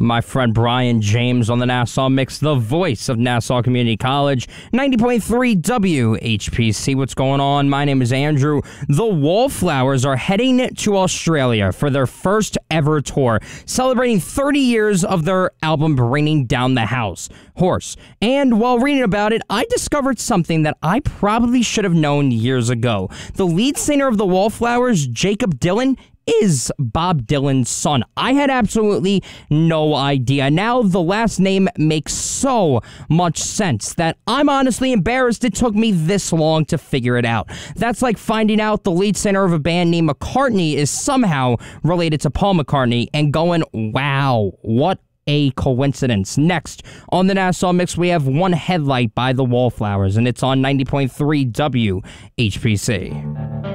My friend Brian James on the Nassau Mix, the voice of Nassau Community College, 90.3 WHPC. What's going on? My name is Andrew. The Wallflowers are heading to Australia for their first ever tour, celebrating 30 years of their album Raining Down the House, Horse. And while reading about it, I discovered something that I probably should have known years ago. The lead singer of the Wallflowers, Jakob Dylan, is Bob Dylan's son. I had absolutely no idea. Now the last name makes so much sense that I'm honestly embarrassed it took me this long to figure it out. That's like finding out the lead singer of a band named McCartney is somehow related to Paul McCartney and going, wow, what a coincidence. Next on the Nassau Mix, we have One Headlight by the Wallflowers, and it's on 90.3 WHPC.